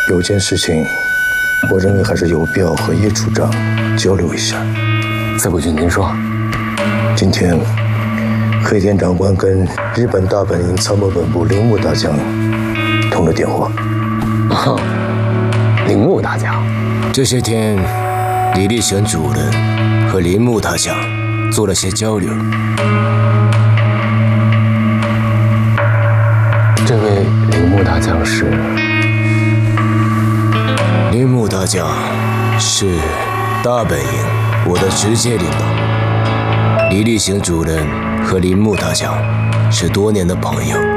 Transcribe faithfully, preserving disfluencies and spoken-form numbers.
有件事情，我认为还是有必要和叶处长交流一下。 四国君，您说。 今天，黑田长官跟日本大本营参谋本部铃木大将通了电话。 哦，铃木大将。 这些天，李立贤主任和铃木大将做了些交流。 这位铃木大将是？ 铃木大将是大本营我的直接领导。李立行主任和铃木大将是多年的朋友。